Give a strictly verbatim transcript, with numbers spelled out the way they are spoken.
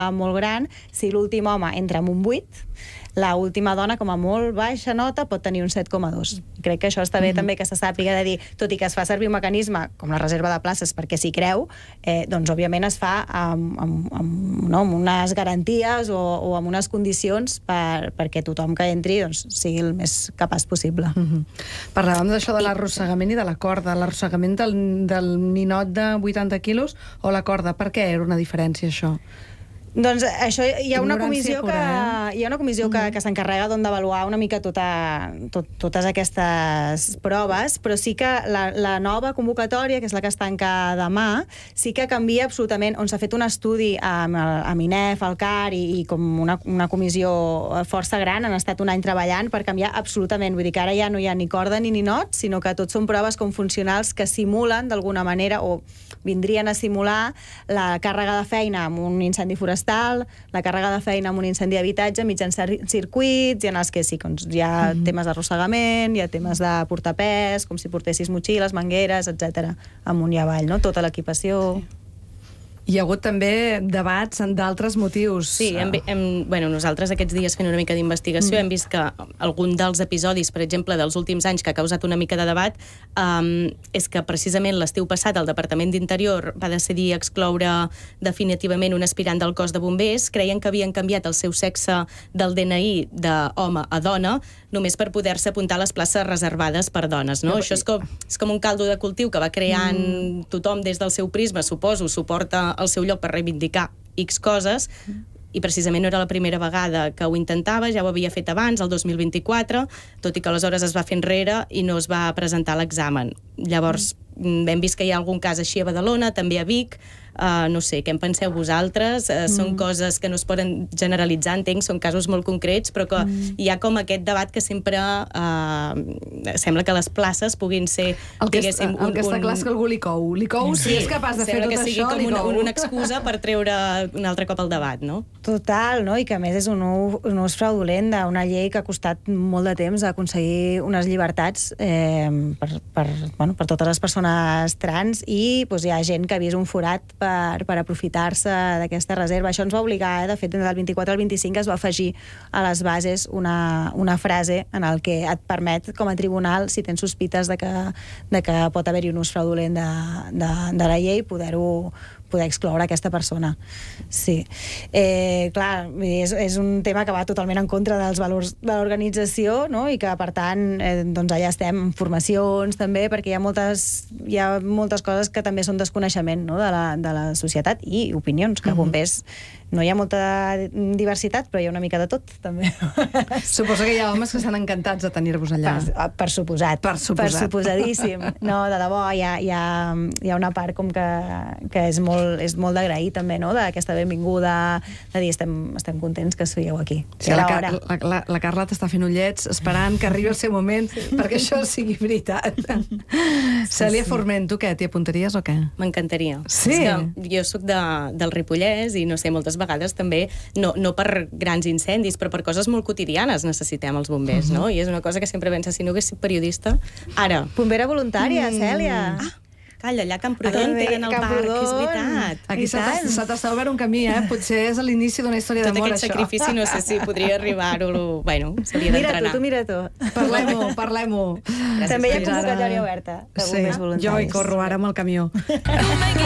molt gran, si l'últim home entra amb un vuit, l'última dona, com a molt baixa nota, pot tenir un set coma dos. Crec que això està bé també que se sàpiga de dir, tot i que es fa servir un mecanisme com la reserva de places perquè s'hi creu, eh, doncs òbviament es fa amb, amb, amb, no, amb unes garanties o, o amb unes condicions per, perquè tothom que entri doncs, sigui el més capaç possible. Mm-hmm. Parlàvem d'això de l'arrossegament i de la corda. L'arrossegament del, del ninot de vuitanta quilos o la corda, per què era una diferència això? Doncs això hi ha una comissió que, pura, eh? hi ha una comissió que, que s'encarrega d'avaluar una mica tota, tot, totes aquestes proves, però sí que la, la nova convocatòria, que és la que es tanca demà, sí que canvia absolutament, on s'ha fet un estudi amb, el, amb INEF, el C A R i, i com una, una comissió força gran, han estat un any treballant per canviar absolutament, vull dir que ara ja no hi ha ni corda ni ninot, sinó que tot són proves com funcionals que simulen d'alguna manera, o vindrien a simular la càrrega de feina amb un incendi forestal, la càrrega de feina amb un incendi d'habitatge mitjançant circuits, i en els que sí, doncs hi ha mm-hmm. temes d'arrossegament, hi ha temes de portar pes, com si portessis motxilles, mangueres, etcètera, amunt i avall, no? Tota l'equipació... Sí. Hi ha hagut també debats d'altres motius. Sí, hem, hem, bueno, nosaltres aquests dies fent una mica d'investigació mm. hem vist que algun dels episodis, per exemple, dels últims anys que ha causat una mica de debat um, és que precisament l'estiu passat el Departament d'Interior va decidir excloure definitivament un aspirant del cos de bombers. Creien que havien canviat el seu sexe del D N I d'home a dona només per poder-se apuntar a les places reservades per dones, no? No, Això és com, és com un caldo de cultiu que va creant mm. tothom des del seu prisma, suposo, suporta el seu lloc per reivindicar X coses, i precisament no era la primera vegada que ho intentava, ja ho havia fet abans, el dos mil vint-i-quatre, tot i que aleshores es va fer enrere i no es va presentar l'examen. Llavors, hem vist que hi ha algun cas així a Badalona, també a Vic, uh, no sé, què en penseu vosaltres? Uh, mm. Són coses que no es poden generalitzar, entenc, són casos molt concrets, però que mm. hi ha com aquest debat que sempre uh, sembla que les places puguin ser, el que diguéssim... El un, que està un... clar és que algú li cou. Li cou, sí, si és capaç de fer tot això, li cou. Una, una excusa per treure un altre cop el debat, no? Total, no? I que a més és un, un ús fraudulent d'una llei que ha costat molt de temps aconseguir unes llibertats eh, per, per, bueno, per totes les persones trans, i doncs, hi ha gent que ha vist un forat per, per aprofitar-se d'aquesta reserva. Això ens va obligar, eh? De fet, del vint-i-quatre al vint-i-cinc es va afegir a les bases una, una frase en el que et permet, com a tribunal, si tens sospites de que, de que pot haver-hi un ús fraudulent de, de, de la llei, poder-ho poder excloure aquesta persona. Sí. Eh, clar, és, és un tema que va totalment en contra dels valors de l'organització, no? I que, per tant, eh, doncs allà estem en formacions també, perquè hi ha moltes, hi ha moltes coses que també són desconeixement, no? de, la, de la societat, i opinions, que bombers no hi ha molta diversitat, però hi ha una mica de tot, també. Suposo que hi ha homes que estan encantats de tenir-vos allà. Per, per suposat. Per suposat. Per suposadíssim. No, de debò, hi ha, hi ha, hi ha una part com que, que és molt, és molt d'agrair també, no?, d'aquesta benvinguda, de dir, estem, estem contents que sigueu aquí. Sí, la, la, la, la Carla t'està fent ullets esperant que arribi el seu moment sí. perquè això sigui veritat. Sí, Cèlia sí. Forment, tu què? T'hi apuntaries o què? M'encantaria. Sí? És que jo soc de, del Ripollès i no sé, moltes vegades també, no, no per grans incendis, però per coses molt quotidianes necessitem els bombers, uh-huh. no? I és una cosa que sempre pensa, si no hagués sigut periodista... Ara... Bombera voluntària, mm. Cèlia. Ah, calla, allà a Camprodon tenen el parc, és veritat. Aquí se t'està obert un camí, eh? Potser és l'inici d'una història d'amor, això. Tot aquest sacrifici, no sé si podria arribar-ho... Bueno, s'hauria d'entrenar. Mira tu, tu mira tu. Parlem-ho, parlem-ho. També hi ha convocatòria oberta de bombers voluntaris. Jo hi corro ara amb el camió.